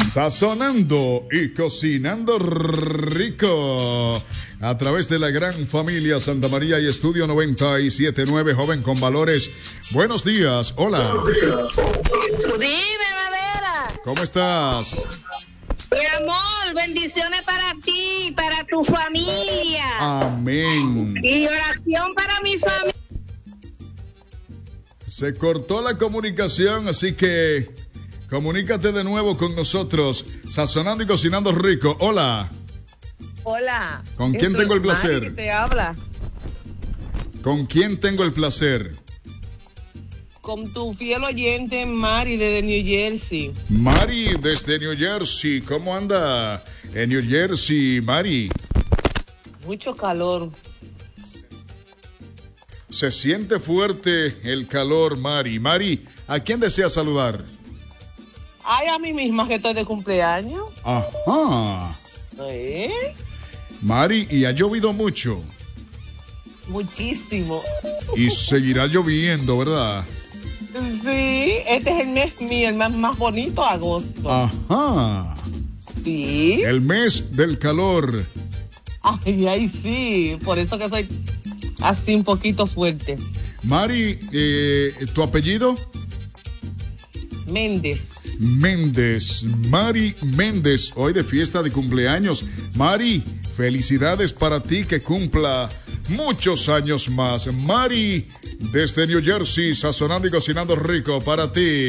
Sazonando y cocinando rico a través de la gran familia Santa María y Estudio 97.9, joven con valores. Buenos días, hola. Dime, Madera. ¿Cómo estás? Mi amor, bendiciones para ti, para tu familia. Amén. Y oración para mi familia. Se cortó la comunicación, así que comunícate de nuevo con nosotros, sazonando y cocinando rico. Hola. Hola. ¿Con quién tengo el placer? Mari, que te habla. ¿Con quién tengo el placer? Con tu fiel oyente Mari desde New Jersey. Mari desde New Jersey. ¿Cómo anda en New Jersey, Mari? Mucho calor. Se siente fuerte el calor, Mari. Mari, ¿a quién desea saludar? Ay, a mí misma que estoy de cumpleaños. Ajá. ¿Eh? Mari, y ha llovido mucho. Muchísimo. Y seguirá lloviendo, ¿verdad? Sí, este es el mes mío, el mes más bonito, agosto. Ajá. Sí. El mes del calor. Ay, sí, por eso que soy así un poquito fuerte. Mari, ¿tu apellido? Méndez. Méndez, Mari Méndez, hoy de fiesta de cumpleaños. Mari, felicidades para ti, que cumpla muchos años más. Mari, desde New Jersey, sazonando y cocinando rico para ti.